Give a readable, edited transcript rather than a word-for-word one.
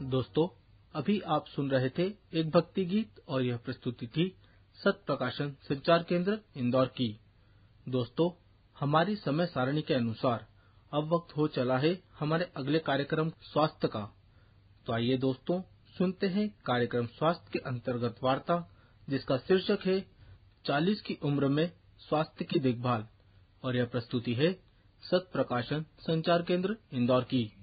दोस्तों, अभी आप सुन रहे थे एक भक्ति गीत और यह प्रस्तुति थी सत प्रकाशन संचार केंद्र इंदौर की। दोस्तों, हमारी समय सारणी के अनुसार अब वक्त हो चला है हमारे अगले कार्यक्रम स्वास्थ्य का। तो आइए दोस्तों, सुनते हैं कार्यक्रम स्वास्थ्य के अंतर्गत वार्ता, जिसका शीर्षक है 40 की उम्र में स्वास्थ्य की देखभाल, और यह प्रस्तुति है सत प्रकाशन संचार केंद्र इंदौर की।